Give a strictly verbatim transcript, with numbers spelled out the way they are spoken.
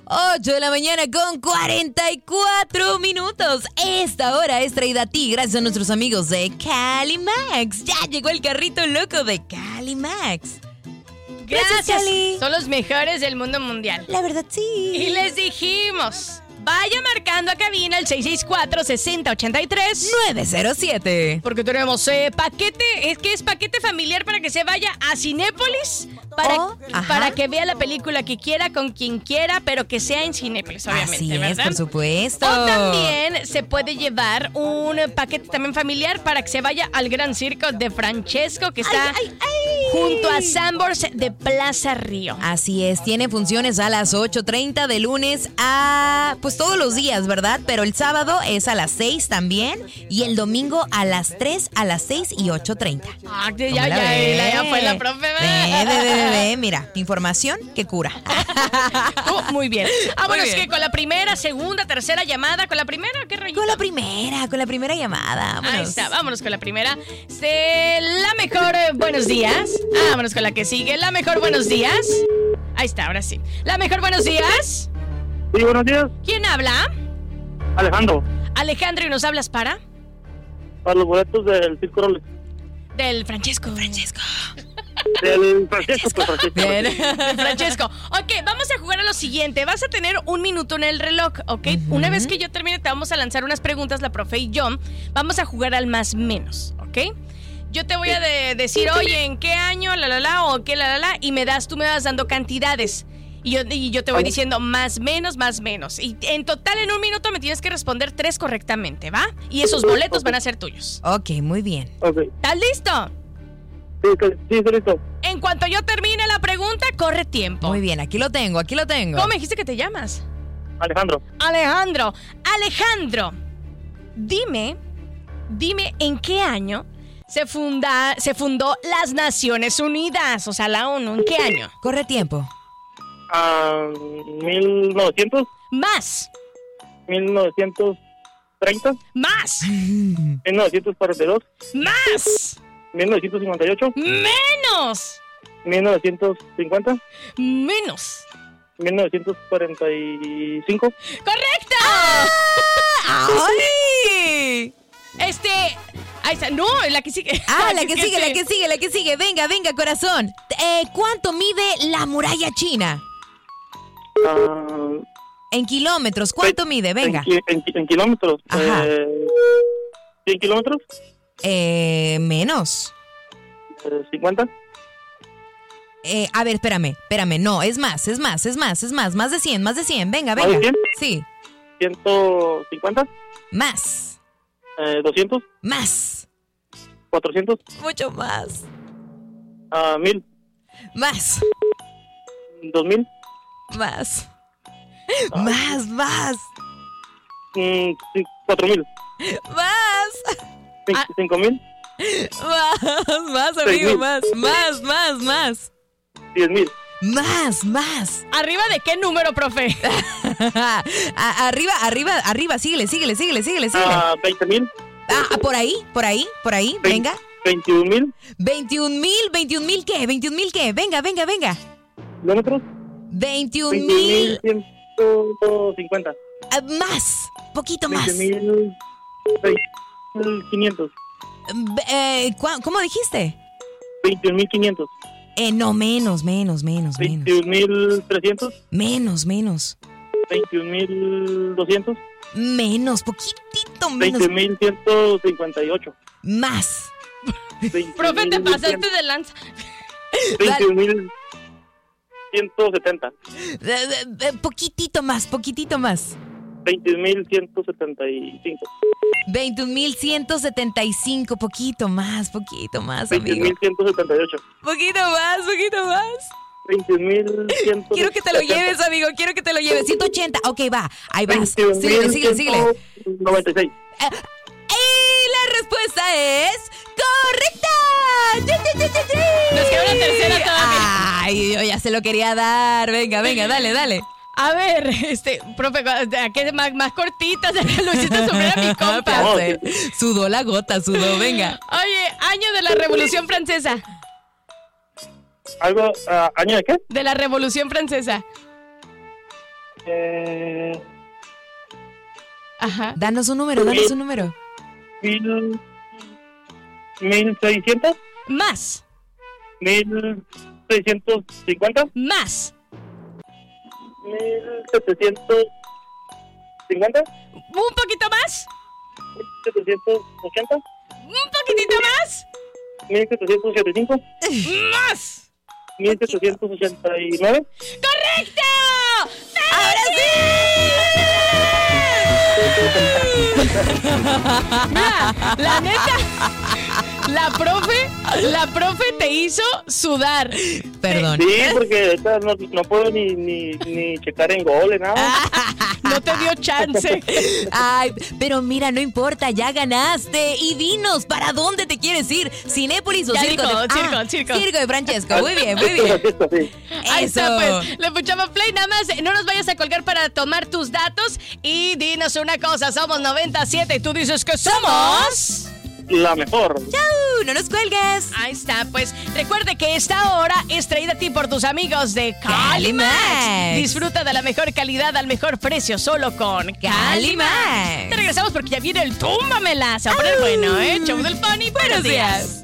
ocho de la mañana con cuarenta y cuatro minutos. Esta hora es traída a ti gracias a nuestros amigos de Calimax. Ya llegó el carrito loco de Calimax. Gracias, Gracias, Cali. Son los mejores del mundo mundial. La verdad, sí. Y les dijimos, vaya marcando a cabina el seis seis cuatro, seis cero ocho tres. nueve cero siete. Porque tenemos eh, paquete, es que es paquete familiar para que se vaya a Cinépolis. Para, Oh, ajá. para que vea la película que quiera, con quien quiera, pero que sea en Cinépolis, obviamente, Así es, ¿verdad? por supuesto. O también se puede llevar un paquete también familiar para que se vaya al Gran Circo de Francesco, que está Ay, ay, ay. junto a Sambors de Plaza Río. Así es, tiene funciones a las ocho treinta de lunes a, pues todos los días, ¿verdad? Pero el sábado es a las seis también y el domingo a las tres, a las seis y ocho treinta. Ah, ya, ¿Cómo ya, la ya, ves? ya fue la profe. Ve, ve, ve, ve, ve, mira, información que cura. Oh, muy bien. Ah, bueno, Muy es bien. que con la primera, segunda, tercera llamada, con la primera, ¿qué rollo? Con la primera, con la primera llamada. Vámonos. Ahí está, vámonos con la primera. Se- la mejor eh, buenos días. Ah, vámonos con la que sigue. La mejor buenos días. Ahí está, ahora sí. La mejor buenos días. Sí, buenos días, ¿Quién habla? Alejandro, Alejandro, ¿y nos hablas para? para los boletos del Circo Rolex. Del Francesco. Francesco. Del Francesco, pues Francesco. Bien. Del Francesco. Ok, vamos a jugar a lo siguiente. Vas a tener un minuto en el reloj, ¿ok? Ujú. Una vez que yo termine, te vamos a lanzar unas preguntas, la profe y yo. Vamos a jugar al más menos, ¿ok? Yo te voy a de- decir, oye, ¿en qué año? La, la, la, o qué, la, la, la. Y me das, tú me vas dando cantidades. Y yo, y yo te voy Vale. diciendo más, menos, más, menos. Y en total, en un minuto me tienes que responder tres correctamente, ¿va? Y esos boletos Ok. van a ser tuyos. Ok, muy bien. Ok, ¿Estás listo? sí, que- sí, estoy listo. En cuanto yo termine la pregunta, corre tiempo. Muy bien, aquí lo tengo, aquí lo tengo. ¿Cómo me dijiste que te llamas? Alejandro, Alejandro. Alejandro, dime, dime en qué año se, funda, se fundó las Naciones Unidas, o sea, la ONU. ¿En qué año? Corre tiempo. a mil novecientos, Más, mil novecientos treinta, más, mil novecientos cuarenta y dos, más, mil novecientos cincuenta y ocho, menos, mil novecientos cincuenta, menos. mil novecientos cuarenta y cinco. ¡Correcto! ¡Ay! Este, ahí está. No, la que sigue. Ah, la que sigue, la sí. que sigue, la que sigue. Venga, venga, corazón. Eh, ¿Cuánto mide la muralla china? ah, En kilómetros, ¿cuánto mide? Venga. En, ki- en ki- en kilómetros. Ajá. Eh, cien kilómetros, Eh, menos. eh, cincuenta, Eh, a ver, espérame, espérame. No, es más, es más, es más, es más. Más de cien, más de cien. Venga, ¿Más de venga. cien? Sí. ciento cincuenta, Más. eh, doscientos, Más. cuatrocientos, Mucho más. ah, mil, Más. dos mil, Más. Más, más. mm, cin- cuatro mil, Más. Ah. cinco mil, Más, más, Seis amigo, mil. más. Más, más, más. diez mil, Más, más. ¿Arriba de qué número, profe? A- arriba, arriba, arriba. Síguele, síguele, síguele, síguele, síguele. ah, veinte mil, Ah, por ahí, por ahí, por ahí. Vein- Venga. veintiún mil veintiún mil, veintiún mil qué, veintiún mil qué. Venga, venga, venga. kilómetros, veintiún veintiún mil mil. ciento cincuenta, ah, más. Poquito más. veinte mil quinientos, Ve- eh, ¿cuá- ¿Cómo dijiste? veintiún mil quinientos, Eh, no, menos, menos, menos, menos. veintiún mil trescientos, Menos, menos. veintiún mil doscientos, Menos, poquitito menos. veintiún mil ciento cincuenta y ocho, Más. Profe, te pasaste de lanza. veintiún mil ciento setenta, Eh, eh, eh, poquitito más, poquitito más. veintiún mil ciento setenta y cinco, veintiún mil ciento setenta y cinco, poquito más, poquito más, veintiún amigo. mil ciento setenta y ocho, Poquito más, poquito más. veintiún mil cien. Quiero que te lo lleves, amigo, quiero que te lo lleves. ciento ochenta, ok, va, ahí vas. Síguele, síguele, síguele. noventa y seis. Y la respuesta es correcta. ¡Chi, chi, chi, chi, chi! Nos queda una tercera todavía. Ay, yo ya se lo quería dar. Venga, venga, dale, dale. A ver, este, profe, ¿qué más, más cortitas? Lo hiciste sufrir a mi compa. No, Ya sé. Sudó la gota, sudó, venga. Oye, año de la Revolución Francesa. ¿Algo? ah, ¿Año de qué? De la Revolución Francesa. Eh, Ajá. Danos un número, danos un número. mil, mil seiscientos, Más. mil seiscientos cincuenta, Más. mil setecientos cincuenta, Un poquito más. mil setecientos ochenta, Un poquitito más. mil setecientos ochenta y cinco, Más. mil setecientos ochenta y nueve. ¡Correcto! ¡Ahora Mira, la neta, la profe, la profe te hizo sudar. Perdón. Sí, porque ahorita no, no puedo ni, ni, ni checar en gol, nada. No te dio chance. Ay, pero mira, no importa, ya ganaste. Y dinos, ¿para dónde te quieres ir? ¿Cinépolis o Ya Circo dijo, de... circo, ah, circo. Circo de Francesco, muy bien, muy bien. Esto, sí. Ahí Eso. está, pues. Le puchamos play. Nada más, no nos vayas a colgar para tomar tus datos. Y dinos una cosa: somos noventa y siete y tú dices que somos. La mejor. Chau, no nos cuelgues. Ahí está, pues recuerde que esta hora es traída a ti por tus amigos de Calimax. Calimax. Disfruta de la mejor calidad al mejor precio solo con Calimax. Calimax. Te regresamos porque ya viene el Túmbamela. Se va a poner bueno, ¿eh? Show del Funny. Buenos días.